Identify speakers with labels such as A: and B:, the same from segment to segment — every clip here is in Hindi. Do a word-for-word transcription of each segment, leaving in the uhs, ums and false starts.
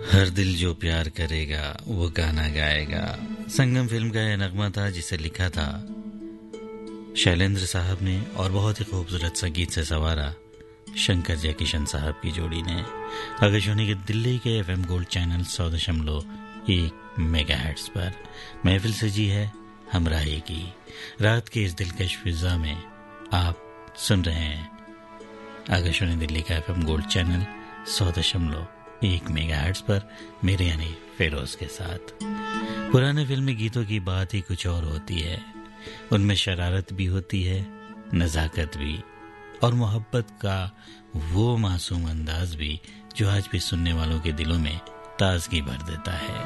A: हर दिल जो प्यार करेगा वो गाना गाएगा। संगम फिल्म का यह नगमा था जिसे लिखा था शैलेंद्र साहब ने और बहुत ही खूबसूरत संगीत से सवारा शंकर जयकिशन साहब की जोड़ी ने। आकाशवाणी के दिल्ली के एफएम गोल्ड चैनल सौ दशमलव एक मेगाहर्ट्ज पर महफिल सजी है हमराही की। रात के इस दिलकश फिजा में आप सुन रहे हैं आकाशवाणी दिल्ली का एफएम गोल्ड चैनल सौ दशमलव एक मेगाहर्ट्ज पर मेरे यानी फेरोज के साथ। पुराने फिल्मी गीतों की बात ही कुछ और होती है। उनमें शरारत भी होती है, नजाकत भी, और मोहब्बत का वो मासूम अंदाज भी जो आज भी सुनने वालों के दिलों में ताजगी भर देता है।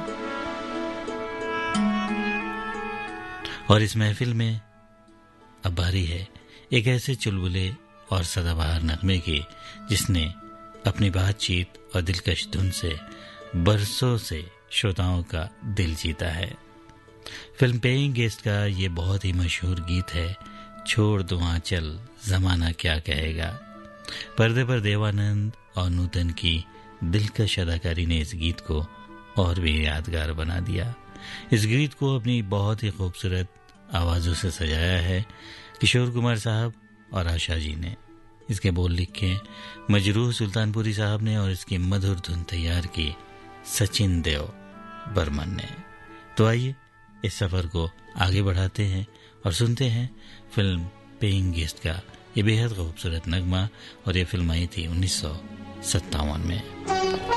A: और इस महफिल में अब बारी है एक ऐसे चुलबुले और सदाबहार नगमे की जिसने अपनी बातचीत और दिलकश धुन से बरसों से श्रोताओं का दिल जीता है। फिल्म पेइंग गेस्ट का ये बहुत ही मशहूर गीत है, छोड़ दो आंचल जमाना क्या कहेगा। पर्दे पर देवानंद और नूतन की दिलकश अदाकारी ने इस गीत को और भी यादगार बना दिया। इस गीत को अपनी बहुत ही खूबसूरत आवाज़ों से सजाया है किशोर कुमार साहब और आशा जी ने। इसके बोल लिखे मजरूह सुल्तानपुरी साहब ने और इसकी मधुर धुन तैयार की सचिन देव बर्मन ने। तो आइए इस सफर को आगे बढ़ाते हैं और सुनते हैं फिल्म पेइंग गेस्ट का ये बेहद खूबसूरत नगमा। और ये फिल्म आई थी उन्नीस सौ सत्तावन में।